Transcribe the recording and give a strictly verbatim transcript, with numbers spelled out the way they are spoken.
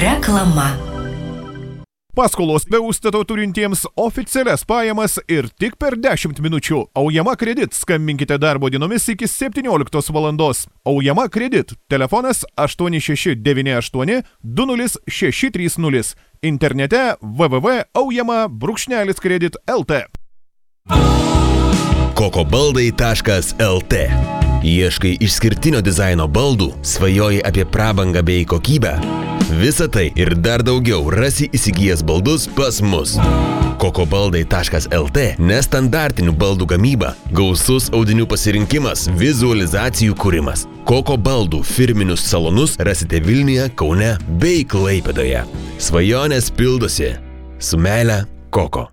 Reklama. Paskolos be užstato turintiems oficialias pajamas ir tik per dešimt minučių. Aujama Kredit. Skambinkite darbo dienomis iki septynioliktos valandos. Aujama Kredit. Telefonas aštuoni šeši devyni aštuoni du nulis šeši trys nulis. Internete w w w taškas aujama brūkšnelis kredit taškas l t. kokobaldai taškas l t. Ieškai išskirtinio dizaino baldų, svajoji apie prabangą bei kokybę. Visą tai ir dar daugiau rasi įsigijęs baldus pas mus. kokobaldai taškas l t. Nestandartinių baldų gamyba, gausus audinių pasirinkimas, vizualizacijų kūrimas. Koko baldų firminius salonus rasite Vilniuje, Kaune bei Klaipėdoje. Svajonės pildosi. Su meile, Koko.